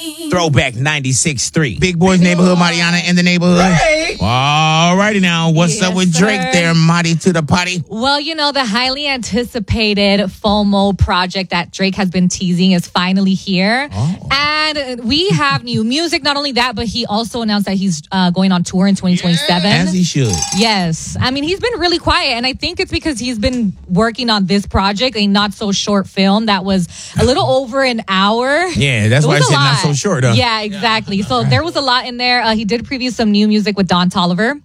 Throwback 96.3. Big Boys Neighborhood, Mariana in the neighborhood. Right. All righty now. What's up with Drake there, Marty to the potty? Well, the highly anticipated FOMO project that Drake has been teasing is finally here. Oh. And we have new music. Not only that, but he also announced that he's going on tour in 2027. As he should. Yes. I mean, he's been really quiet, and I think it's because he's been working on this project, a not-so-short film that was a little over an hour. Yeah, that's why I said not so short, huh? Yeah, exactly. So there was a lot in there. He did preview some new music with Don Toliver.